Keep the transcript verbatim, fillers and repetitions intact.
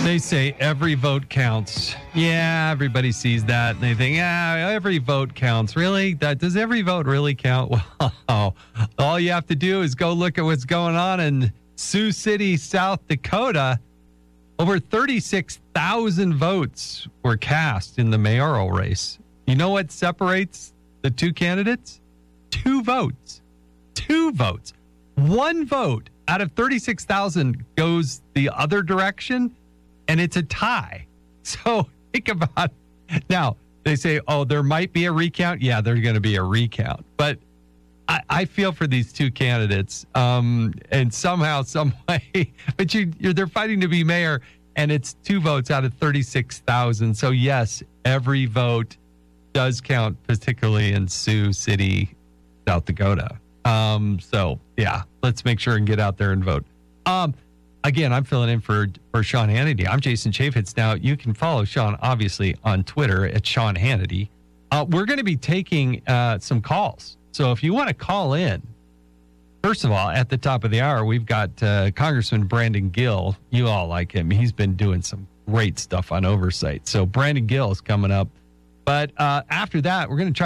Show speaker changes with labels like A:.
A: They say every vote counts. Yeah, everybody sees that and they think, yeah, every vote counts. Really? That does every vote really count? Well, all you have to do is go look at what's going on in Sioux City, South Dakota. Over thirty-six thousand votes were cast in the mayoral race. You know what separates the two candidates? Two votes. Two votes. One vote out of thirty-six thousand goes the other direction, and it's a tie. So think about it. Now, they say, oh, there might be a recount. Yeah, there's going to be a recount. But I, I feel for these two candidates, um, and somehow, some way, but you, you're, they're fighting to be mayor, and it's two votes out of thirty-six thousand. So, yes, every vote does count, particularly in Sioux City, South Dakota. Um, so, yeah, let's make sure and get out there and vote. Um, again, I'm filling in for, for Sean Hannity. I'm Jason Chaffetz. Now, you can follow Sean, obviously, on Twitter at Sean Hannity. Uh, we're going to be taking uh, some calls. So if you want to call in, first of all, at the top of the hour, we've got uh, Congressman Brandon Gill. You all like him. He's been doing some great stuff on oversight. So Brandon Gill is coming up. But uh, after that, we're going to try